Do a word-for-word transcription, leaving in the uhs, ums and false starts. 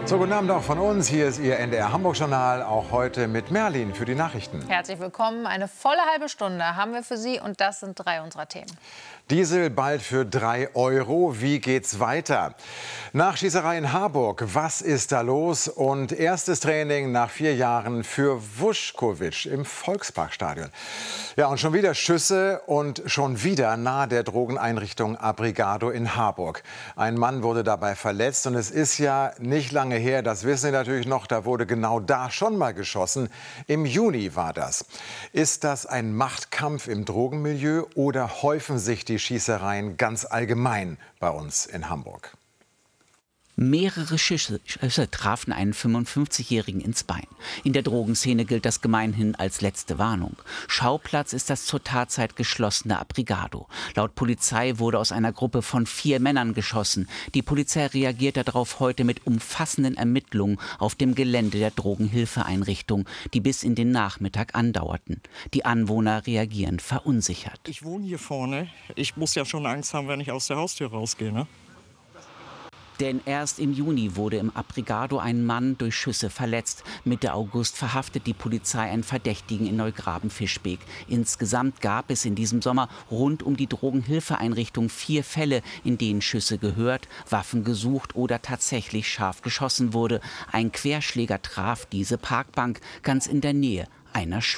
So, guten Abend auch von uns. Hier ist Ihr N D R Hamburg-Journal, auch heute mit Merlin für die Nachrichten. Herzlich willkommen. Eine volle halbe Stunde haben wir für Sie und das sind drei unserer Themen. Diesel bald für drei Euro. Wie geht's weiter? Nach Schießerei in Harburg. Was ist da los? Und erstes Training nach vier Jahren für Vuskovic im Volksparkstadion. Ja, und schon wieder Schüsse und schon wieder nahe der Drogeneinrichtung Abrigado in Harburg. Ein Mann wurde dabei verletzt und es ist ja nicht lange her, das wissen Sie natürlich noch, da wurde genau da schon mal geschossen. Im Juni war das. Ist das ein Machtkampf im Drogenmilieu oder häufen sich die Schießereien ganz allgemein bei uns in Hamburg? Mehrere Schüsse, Schüsse trafen einen fünfundfünfzigjährigen ins Bein. In der Drogenszene gilt das gemeinhin als letzte Warnung. Schauplatz ist das zur Tatzeit geschlossene Abrigado. Laut Polizei wurde aus einer Gruppe von vier Männern geschossen. Die Polizei reagiert darauf heute mit umfassenden Ermittlungen auf dem Gelände der Drogenhilfeeinrichtung, die bis in den Nachmittag andauerten. Die Anwohner reagieren verunsichert. Ich wohne hier vorne. Ich muss ja schon Angst haben, wenn ich aus der Haustür rausgehe, ne? Denn erst im Juni wurde im Abrigado ein Mann durch Schüsse verletzt. Mitte August verhaftet die Polizei einen Verdächtigen in Neugraben-Fischbeek. Insgesamt gab es in diesem Sommer rund um die Drogenhilfeeinrichtung vier Fälle, in denen Schüsse gehört, Waffen gesucht oder tatsächlich scharf geschossen wurde. Ein Querschläger traf diese Parkbank ganz in der Nähe einer Schule.